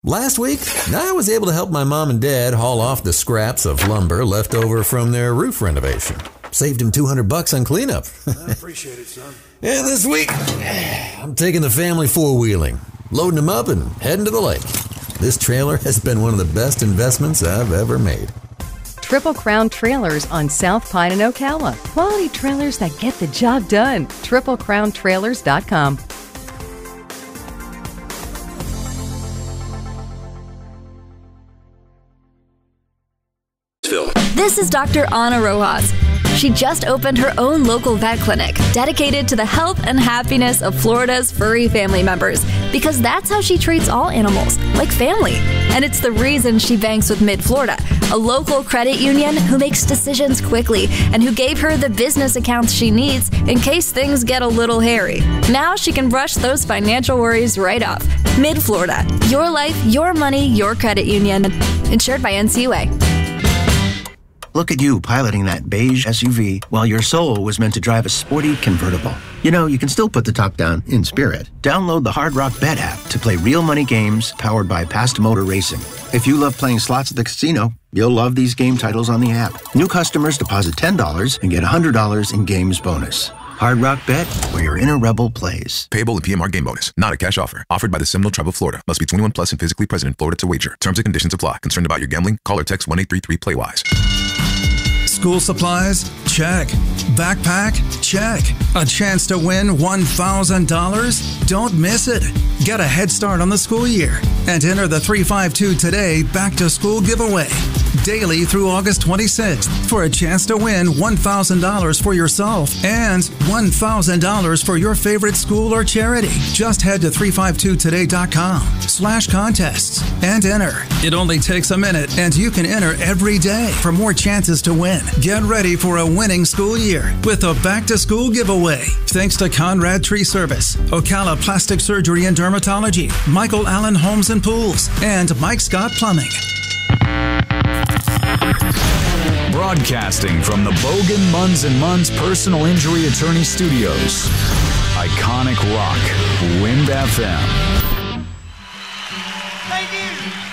Last week, I was able to help my mom and dad haul off the scraps of lumber left over from their roof renovation. Saved him $200 on cleanup. I appreciate it, son. And this week, I'm taking the family four-wheeling, loading them up and heading to the lake. This trailer has been one of the best investments I've ever made. Triple Crown Trailers on South Pine and Ocala. Quality trailers that get the job done. TripleCrownTrailers.com. This is Dr. Ana Rojas. She just opened her own local vet clinic dedicated to the health and happiness of Florida's furry family members, because that's how she treats all animals, like family. And it's the reason she banks with Mid-Florida, a local credit union who makes decisions quickly and who gave her the business accounts she needs in case things get a little hairy. Now she can brush those financial worries right off. Mid-Florida, your life, your money, your credit union. Insured by NCUA. Look at you piloting that beige SUV while your soul was meant to drive a sporty convertible. You know, you can still put the top down in spirit. Download the Hard Rock Bet app to play real money games powered by Past Motor Racing. If you love playing slots at the casino, you'll love these game titles on the app. New customers deposit $10 and get $100 in games bonus. Hard Rock Bet, where your inner rebel plays. Payable in PMR game bonus. Not a cash offer. Offered by the Seminole Tribe of Florida. Must be 21 plus and physically present in Florida to wager. Terms and conditions apply. Concerned about your gambling? Call or text 1-833-PLAY-WISE. School supplies? Check. Backpack? Check. A chance to win $1,000? Don't miss it. Get a head start on the school year and enter the 352 Today Back to School giveaway daily through August 26th for a chance to win $1,000 for yourself and $1,000 for your favorite school or charity. Just head to 352today.com/contests and enter. It only takes a minute and you can enter every day for more chances to win. Get ready for a winning school year with a Back to School giveaway. Thanks to Conrad Tree Service, Ocala Plastic Surgery and Dermatology, Michael Allen Homes and Pools, and Mike Scott Plumbing. Broadcasting from the Bogan Munz & Munz Personal Injury Attorney Studios. Iconic Rock, Wind FM. Thank you.